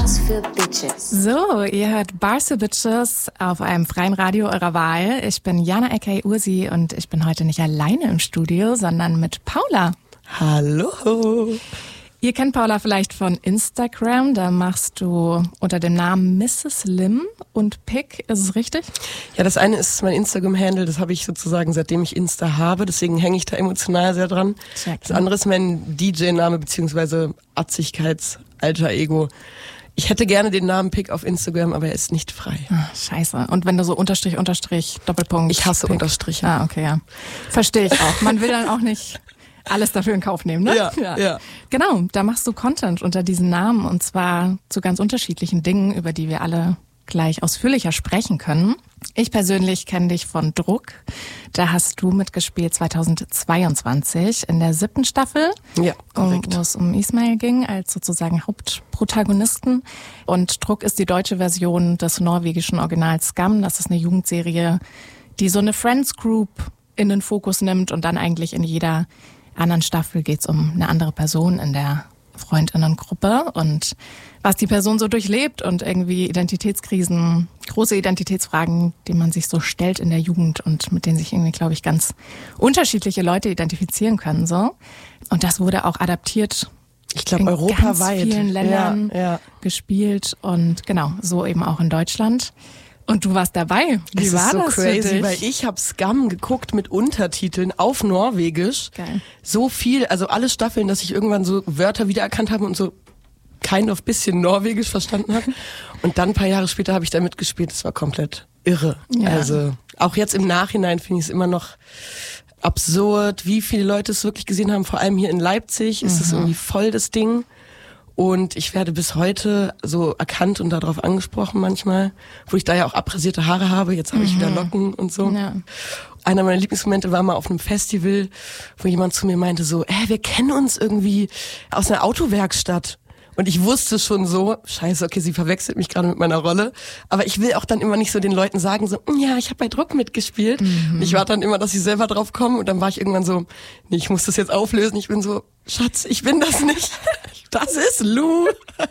Bars für Bitches. So, ihr hört Bars für Bitches auf einem freien Radio eurer Wahl. Ich bin Jana aka Ursi und ich bin heute nicht alleine im Studio, sondern mit Paula. Hallo. Ihr kennt Paula vielleicht von Instagram, da machst du unter dem Namen Mrs. Lim und Pick, ist es richtig? Ja, das eine ist mein Instagram-Handle, das habe ich sozusagen seitdem ich Insta habe, deswegen hänge ich da emotional sehr dran. Check. Das andere ist mein DJ-Name beziehungsweise Atzigkeits-Alter-Ego. Ich hätte gerne den Namen Pick auf Instagram, aber er ist nicht frei. Ach, scheiße. Und wenn du so Unterstrich, Doppelpunkt... Ich hasse Pick. Unterstriche. Ah, okay, ja. Verstehe ich auch. Man will dann auch nicht... alles dafür in Kauf nehmen, ne? Ja. Genau, da machst du Content unter diesen Namen und zwar zu ganz unterschiedlichen Dingen, über die wir alle gleich ausführlicher sprechen können. Ich persönlich kenne dich von Druck. Da hast du mitgespielt 2022 in der 7. Staffel. Ja, korrekt. Wo es um Ismail ging als sozusagen Hauptprotagonisten. Und Druck ist die deutsche Version des norwegischen Originals Skam. Das ist eine Jugendserie, die so eine Friends Group in den Fokus nimmt und dann eigentlich in jeder anderen Staffel geht's um eine andere Person in der Freundinnengruppe und was die Person so durchlebt und irgendwie Identitätskrisen, große Identitätsfragen, die man sich so stellt in der Jugend und mit denen sich irgendwie, glaube ich, ganz unterschiedliche Leute identifizieren können. So. Und das wurde auch adaptiert. Ich glaube, europaweit. In ganz vielen Ländern gespielt und genau, so eben auch in Deutschland. Und du warst dabei. Wie war das für dich? Das ist so crazy, weil ich habe Skam geguckt mit Untertiteln auf Norwegisch. Geil. So viel, also alle Staffeln, dass ich irgendwann so Wörter wiedererkannt habe und so kind of bisschen Norwegisch verstanden habe. Und dann ein paar Jahre später habe ich da mitgespielt. Das war komplett irre. Ja. Also auch jetzt im Nachhinein finde ich es immer noch absurd, wie viele Leute es wirklich gesehen haben. Vor allem hier in Leipzig ist es irgendwie voll das Ding. Und ich werde bis heute so erkannt und darauf angesprochen manchmal, wo ich da ja auch abrasierte Haare habe. Jetzt habe ich wieder Locken und so. Ja. Einer meiner Lieblingsmomente war mal auf einem Festival, wo jemand zu mir meinte so, wir kennen uns irgendwie aus einer Autowerkstatt. Und ich wusste schon so, scheiße, okay, sie verwechselt mich gerade mit meiner Rolle. Aber ich will auch dann immer nicht so den Leuten sagen, so, ja, ich habe bei Druck mitgespielt. Und ich warte dann immer, dass sie selber drauf kommen. Und dann war ich irgendwann so, nee, ich muss das jetzt auflösen. Ich bin so, Schatz, ich bin das nicht. Das ist Lou.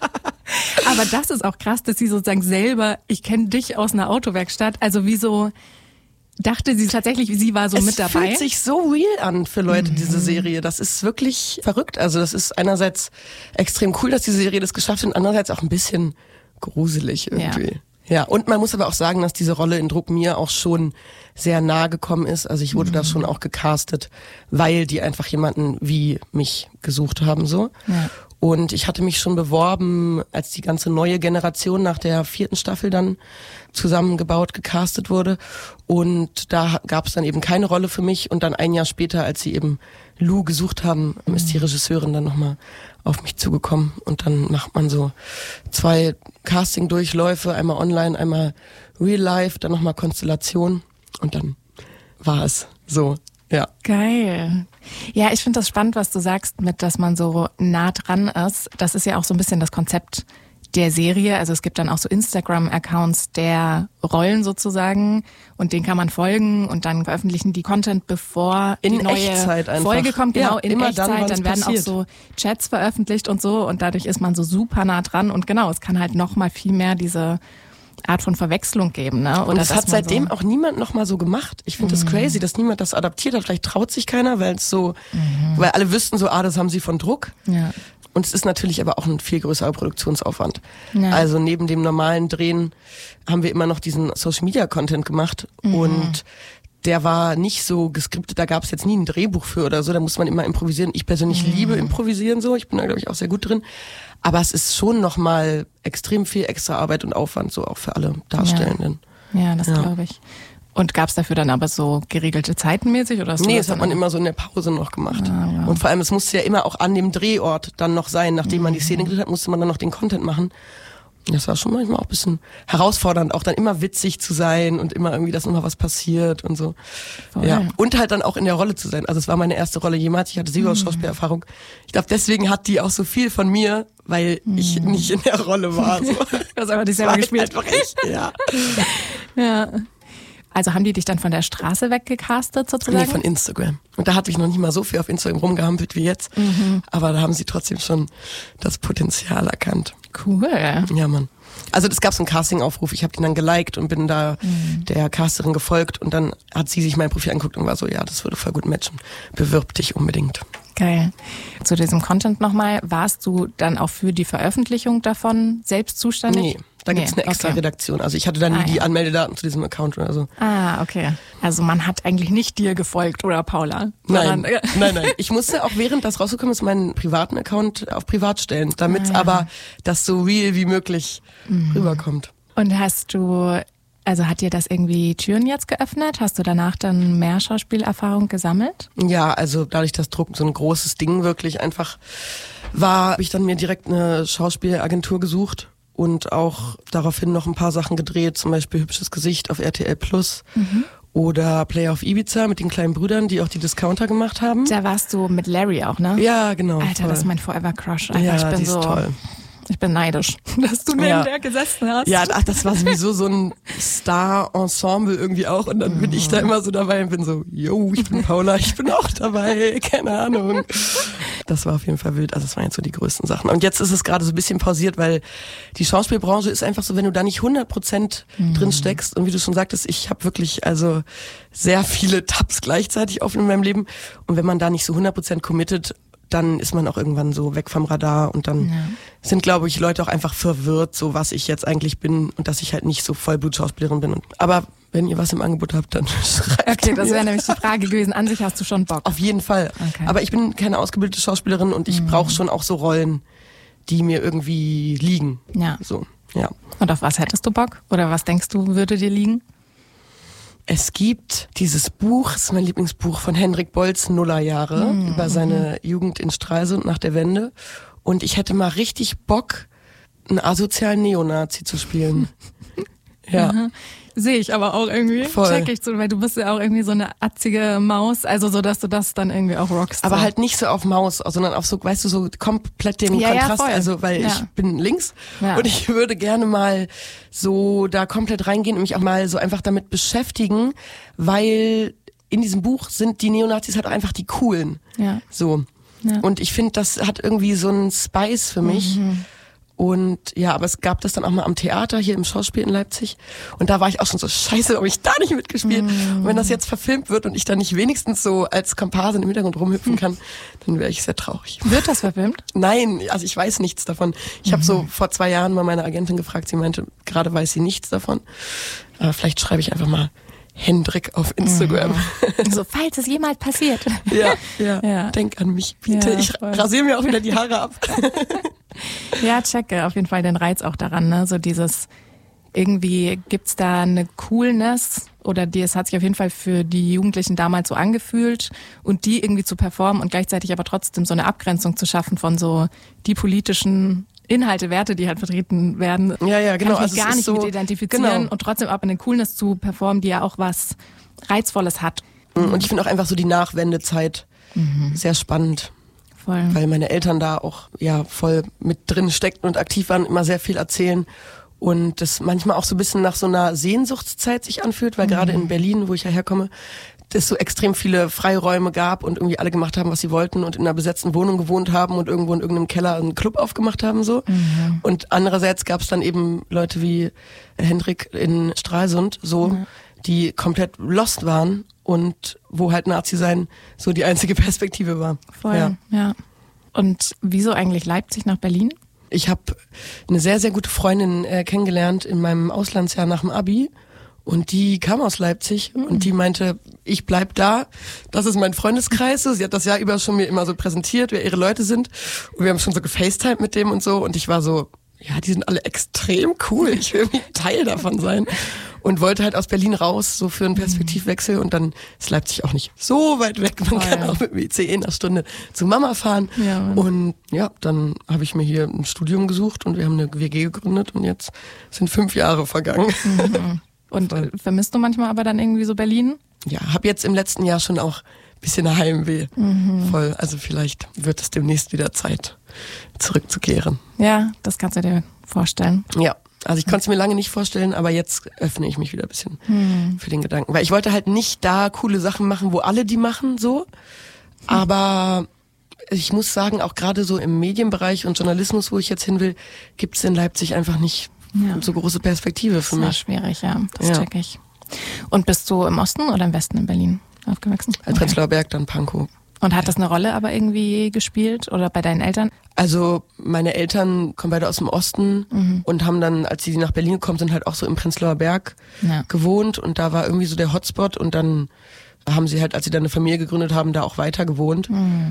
Aber das ist auch krass, dass sie sozusagen selber, ich kenne dich aus einer Autowerkstatt, also wieso dachte sie tatsächlich, sie war so mit dabei? Es fühlt sich so real an für Leute, diese Serie. Das ist wirklich verrückt. Also das ist einerseits extrem cool, dass diese Serie das geschafft hat und andererseits auch ein bisschen gruselig irgendwie. Ja, und man muss aber auch sagen, dass diese Rolle in Druck mir auch schon sehr nahe gekommen ist. Also ich wurde da schon auch gecastet, weil die einfach jemanden wie mich gesucht haben so. Ja. Und ich hatte mich schon beworben, als die ganze neue Generation nach der 4. Staffel dann zusammengebaut, gecastet wurde. Und da gab es dann eben keine Rolle für mich. Und dann ein Jahr später, als sie eben Lou gesucht haben, ist die Regisseurin dann nochmal auf mich zugekommen. Und dann macht man so 2 Casting-Durchläufe, einmal online, einmal real life, dann nochmal Konstellation. Und dann war es so. Ja. Geil. Ja, ich finde das spannend, was du sagst, mit, dass man so nah dran ist. Das ist ja auch so ein bisschen das Konzept der Serie. Also es gibt dann auch so Instagram-Accounts der Rollen sozusagen und denen kann man folgen und dann veröffentlichen die Content, bevor die neue Folge kommt. Genau, in Echtzeit. Dann werden auch so Chats veröffentlicht und so und dadurch ist man so super nah dran und genau, es kann halt noch mal viel mehr diese Art von Verwechslung geben, ne? Oder und das hat seitdem auch niemand noch mal so gemacht. Ich finde das crazy, dass niemand das adaptiert hat. Vielleicht traut sich keiner, weil es so, weil alle wüssten so, das haben sie von Druck. Ja. Und es ist natürlich aber auch ein viel größerer Produktionsaufwand. Ja. Also neben dem normalen Drehen haben wir immer noch diesen Social-Media-Content gemacht und der war nicht so geskriptet, da gab es jetzt nie ein Drehbuch für oder so, da muss man immer improvisieren. Ich persönlich liebe improvisieren so, ich bin da glaube ich auch sehr gut drin. Aber es ist schon nochmal extrem viel extra Arbeit und Aufwand, so auch für alle Darstellenden. Ja, das glaube ich. Und gab's dafür dann aber so geregelte Zeiten mäßig? Oder nee, das hat man immer so in der Pause noch gemacht. Ja. Und vor allem, es musste ja immer auch an dem Drehort dann noch sein. Nachdem man die Szene gedreht hat, musste man dann noch den Content machen. Das war schon manchmal auch ein bisschen herausfordernd, auch dann immer witzig zu sein und immer irgendwie, dass nochmal was passiert und so. Voll. Ja. Und halt dann auch in der Rolle zu sein. Also es war meine erste Rolle jemals. Ich hatte 7 Jahre Schauspielerfahrung. Ich glaube, deswegen hat die auch so viel von mir, weil ich nicht in der Rolle war. So. Du hast einfach dich selber gespielt. Einfach ich. Ja. Ja. Also haben die dich dann von der Straße weggecastet sozusagen? Nee, von Instagram. Und da hatte ich noch nicht mal so viel auf Instagram rumgehampelt wie jetzt. Aber da haben sie trotzdem schon das Potenzial erkannt. Cool. Ja, Mann. Also es gab so einen Casting-Aufruf, ich habe den dann geliked und bin da der Casterin gefolgt und dann hat sie sich mein Profil angeguckt und war so, ja, das würde voll gut matchen. Bewirb dich unbedingt. Geil. Zu diesem Content nochmal, warst du dann auch für die Veröffentlichung davon selbst zuständig? Nee, da gibt's eine extra Redaktion. Also ich hatte da nie die Anmeldedaten zu diesem Account oder so. Ah, okay. Also man hat eigentlich nicht dir gefolgt oder Paula? Nein. Ich musste auch während das rausgekommen ist, meinen privaten Account auf privat stellen, damit aber das so real wie möglich rüberkommt. Und hat dir das irgendwie Türen jetzt geöffnet? Hast du danach dann mehr Schauspielerfahrung gesammelt? Ja, also dadurch, dass Druck so ein großes Ding wirklich einfach war, habe ich dann mir direkt eine Schauspielagentur gesucht und auch daraufhin noch ein paar Sachen gedreht, zum Beispiel Hübsches Gesicht auf RTL Plus oder Play auf Ibiza mit den kleinen Brüdern, die auch die Discounter gemacht haben. Da warst du mit Larry auch, ne? Ja, genau. Alter, das ist mein Forever Crush. Ja, die ist toll. Ich bin neidisch, dass du neben der gesessen hast. Ja, das war sowieso so ein Star-Ensemble irgendwie auch. Und dann bin ich da immer so dabei und bin so, yo, ich bin Paula, ich bin auch dabei, keine Ahnung. Das war auf jeden Fall wild. Also das waren jetzt so die größten Sachen. Und jetzt ist es gerade so ein bisschen pausiert, weil die Schauspielbranche ist einfach so, wenn du da nicht 100% drin steckst. Und wie du schon sagtest, ich habe wirklich also sehr viele Tabs gleichzeitig offen in meinem Leben. Und wenn man da nicht so 100% committed, dann ist man auch irgendwann so weg vom Radar und dann sind, glaube ich, Leute auch einfach verwirrt, so was ich jetzt eigentlich bin und dass ich halt nicht so Vollblut-Schauspielerin bin. Aber wenn ihr was im Angebot habt, dann schreibt Okay, das wäre nämlich die Frage gewesen. An sich hast du schon Bock. Auf jeden Fall. Okay. Aber ich bin keine ausgebildete Schauspielerin und ich brauche schon auch so Rollen, die mir irgendwie liegen. Ja. So, ja. Und auf was hättest du Bock? Oder was denkst du, würde dir liegen? Es gibt dieses Buch, das ist mein Lieblingsbuch von Henrik Bolz, Nullerjahre, über seine Jugend in Stralsund nach der Wende. Und ich hätte mal richtig Bock, einen asozialen Neonazi zu spielen. Ja. Mhm. Sehe ich aber auch irgendwie. Voll. Check ich so, weil du bist ja auch irgendwie so eine atzige Maus, also so, dass du das dann irgendwie auch rockst. Aber halt nicht so auf Maus, sondern auf so, weißt du, so komplett den Kontrast, voll. also weil ich bin links und ich würde gerne mal so da komplett reingehen und mich auch mal so einfach damit beschäftigen, weil in diesem Buch sind die Neonazis halt auch einfach die Coolen. Ja. So. Ja. Und ich finde, das hat irgendwie so einen Spice für mich. Und ja, aber es gab das dann auch mal am Theater hier im Schauspiel in Leipzig und da war ich auch schon so, scheiße, ob ich da nicht mitgespielt. Und wenn das jetzt verfilmt wird und ich da nicht wenigstens so als Komparsin im Hintergrund rumhüpfen kann, dann wäre ich sehr traurig. Wird das verfilmt? Nein, also ich weiß nichts davon. Ich habe so vor 2 Jahren mal meine Agentin gefragt, sie meinte, gerade weiß sie nichts davon. Aber vielleicht schreibe ich einfach mal Hendrik auf Instagram. So, falls es jemals passiert. Ja. Denk an mich, bitte. Ja, ich rasiere mir auch wieder die Haare ab. Ja, checke auf jeden Fall den Reiz auch daran, ne? So dieses, irgendwie gibt's da eine Coolness oder es hat sich auf jeden Fall für die Jugendlichen damals so angefühlt und die irgendwie zu performen und gleichzeitig aber trotzdem so eine Abgrenzung zu schaffen von so die politischen Inhalte, Werte, die halt vertreten werden. Ja, genau. Kann ich mich gar nicht mit identifizieren und trotzdem aber eine Coolness zu performen, die ja auch was Reizvolles hat. Und ich finde auch einfach so die Nachwendezeit sehr spannend. Voll. Weil meine Eltern da auch voll mit drin steckten und aktiv waren, immer sehr viel erzählen und das manchmal auch so ein bisschen nach so einer Sehnsuchtszeit sich anfühlt, weil gerade in Berlin, wo ich ja herkomme, es so extrem viele Freiräume gab und irgendwie alle gemacht haben, was sie wollten und in einer besetzten Wohnung gewohnt haben und irgendwo in irgendeinem Keller einen Club aufgemacht haben so. Und andererseits gab es dann eben Leute wie Hendrik in Stralsund so, die komplett lost waren und wo halt Nazi sein so die einzige Perspektive war. Voll, ja. Und wieso eigentlich Leipzig nach Berlin? Ich habe eine sehr, sehr gute Freundin kennengelernt in meinem Auslandsjahr nach dem Abi und die kam aus Leipzig und die meinte, ich bleib da, das ist mein Freundeskreis. Sie hat das Jahr über schon mir immer so präsentiert, wer ihre Leute sind und wir haben schon so gefacetimed mit dem und so und ich war so, ja, die sind alle extrem cool, ich will irgendwie Teil davon sein. Und wollte halt aus Berlin raus, so für einen Perspektivwechsel. Und dann ist Leipzig auch nicht so weit weg. Man kann auch mit dem ICE in einer Stunde zu Mama fahren. Ja, und ja, dann habe ich mir hier ein Studium gesucht und wir haben eine WG gegründet. Und jetzt sind 5 Jahre vergangen. Und vermisst du manchmal aber dann irgendwie so Berlin? Ja, habe jetzt im letzten Jahr schon auch ein bisschen Heimweh. Voll. Also vielleicht wird es demnächst wieder Zeit, zurückzukehren. Ja, das kannst du dir vorstellen. Ja. Also ich konnte es mir lange nicht vorstellen, aber jetzt öffne ich mich wieder ein bisschen für den Gedanken. Weil ich wollte halt nicht da coole Sachen machen, wo alle die machen, so. Aber ich muss sagen, auch gerade so im Medienbereich und Journalismus, wo ich jetzt hin will, gibt es in Leipzig einfach nicht so große Perspektive für mich. Das war schwierig, ja. Das check ich. Und bist du im Osten oder im Westen in Berlin aufgewachsen? Als Prenzlauer Berg, dann Pankow. Und hat das eine Rolle aber irgendwie gespielt oder bei deinen Eltern? Also meine Eltern kommen beide aus dem Osten und haben dann, als sie nach Berlin gekommen sind, halt auch so im Prenzlauer Berg gewohnt und da war irgendwie so der Hotspot und dann haben sie halt, als sie dann eine Familie gegründet haben, da auch weiter gewohnt.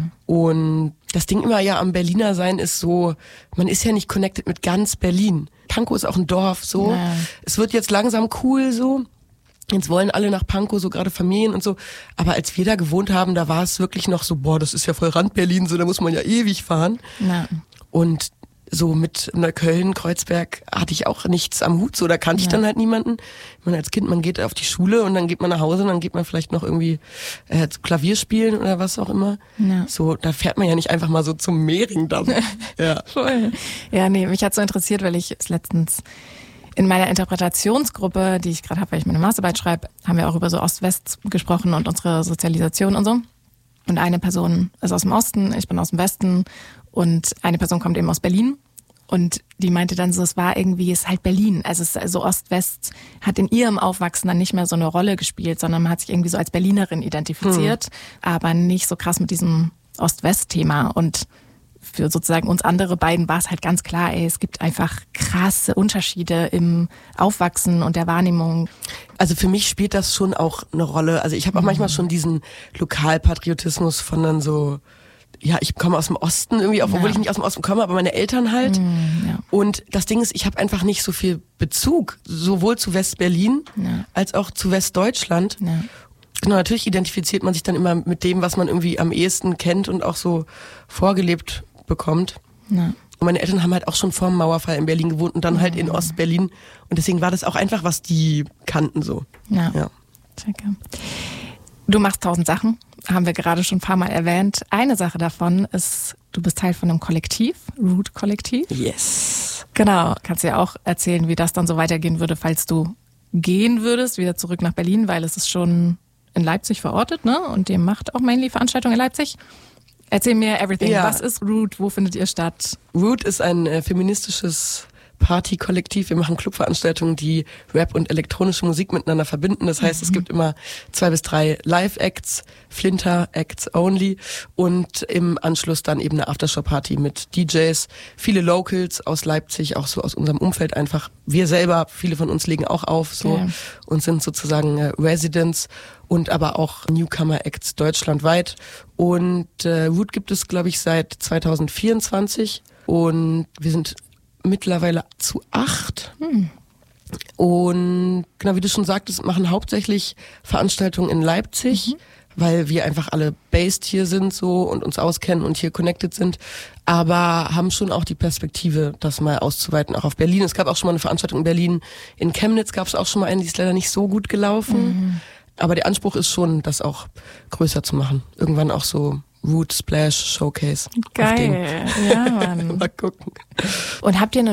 Und das Ding immer ja am Berliner sein ist so, man ist ja nicht connected mit ganz Berlin. Pankow ist auch ein Dorf, so. Ja. Es wird jetzt langsam cool, so. Jetzt wollen alle nach Pankow, so gerade Familien und so. Aber als wir da gewohnt haben, da war es wirklich noch so, boah, das ist ja voll Rand Berlin, so, da muss man ja ewig fahren. Ja. Und so mit Neukölln, Kreuzberg hatte ich auch nichts am Hut, so, da kannte ich dann halt niemanden. Ich meine, als Kind, man geht auf die Schule und dann geht man nach Hause und dann geht man vielleicht noch irgendwie Klavier spielen oder was auch immer. Ja. So, da fährt man ja nicht einfach mal so zum Mehringdamm. Ja. Voll. Ja, nee, mich hat so interessiert, weil ich es letztens in meiner Interpretationsgruppe, die ich gerade habe, weil ich meine Masterarbeit schreibe, haben wir auch über so Ost-West gesprochen und unsere Sozialisation und so. Und eine Person ist aus dem Osten, ich bin aus dem Westen und eine Person kommt eben aus Berlin. Und die meinte dann so, es war irgendwie, es ist halt Berlin. Also, Ost-West hat in ihrem Aufwachsen dann nicht mehr so eine Rolle gespielt, sondern man hat sich irgendwie so als Berlinerin identifiziert, aber nicht so krass mit diesem Ost-West-Thema. Und für sozusagen uns andere beiden war es halt ganz klar, es gibt einfach krasse Unterschiede im Aufwachsen und der Wahrnehmung. Also für mich spielt das schon auch eine Rolle. Also ich habe auch manchmal schon diesen Lokalpatriotismus von dann so, ja, ich komme aus dem Osten irgendwie, obwohl ich nicht aus dem Osten komme, aber meine Eltern halt. Ja. Und das Ding ist, ich habe einfach nicht so viel Bezug, sowohl zu West-Berlin als auch zu Westdeutschland. Ja. Genau, natürlich identifiziert man sich dann immer mit dem, was man irgendwie am ehesten kennt und auch so vorgelebt bekommt. Ja. Und meine Eltern haben halt auch schon vor dem Mauerfall in Berlin gewohnt und dann halt in Ostberlin. Und deswegen war das auch einfach, was die kannten so. Ja. Danke. Du machst 1000 Sachen, haben wir gerade schon ein paar Mal erwähnt. Eine Sache davon ist, du bist Teil von einem Kollektiv, Root-Kollektiv. Yes. Genau, kannst du ja auch erzählen, wie das dann so weitergehen würde, falls du gehen würdest, wieder zurück nach Berlin, weil es ist schon in Leipzig verortet, ne? Und ihr macht auch mainly Veranstaltungen in Leipzig. Erzähl mir everything. Ja. Was ist Root? Wo findet ihr statt? Root ist ein feministisches Party-Kollektiv. Wir machen Clubveranstaltungen, die Rap und elektronische Musik miteinander verbinden. Das heißt, es gibt immer 2 bis 3 Live-Acts, Flinter-Acts only und im Anschluss dann eben eine Aftershow-Party mit DJs, viele Locals aus Leipzig, auch so aus unserem Umfeld einfach. Wir selber, viele von uns legen auch auf so und sind sozusagen Residents und aber auch Newcomer-Acts deutschlandweit. Und Root gibt es, glaube ich, seit 2024 und wir sind mittlerweile zu 8. Und genau, wie du schon sagtest, machen hauptsächlich Veranstaltungen in Leipzig, weil wir einfach alle based hier sind so und uns auskennen und hier connected sind, aber haben schon auch die Perspektive, das mal auszuweiten, auch auf Berlin. Es gab auch schon mal eine Veranstaltung in Berlin. In Chemnitz gab es auch schon mal eine, die ist leider nicht so gut gelaufen. Aber der Anspruch ist schon, das auch größer zu machen. Irgendwann auch so Root Splash Showcase. Geil, ja Mann. Mal gucken. Und habt ihr eine